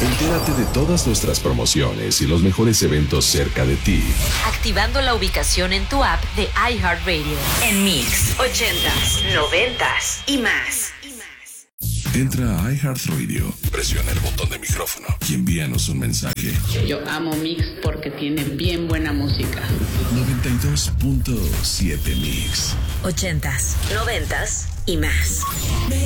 Entérate de todas nuestras promociones y los mejores eventos cerca de ti. Activando la ubicación en tu app de iHeartRadio. En Mix 80s, 90s y más. Entra a iHeartRadio, presiona el botón de micrófono y envíanos un mensaje. Yo amo Mix porque tiene bien buena música. 92.7 Mix. 80s, 90s y más.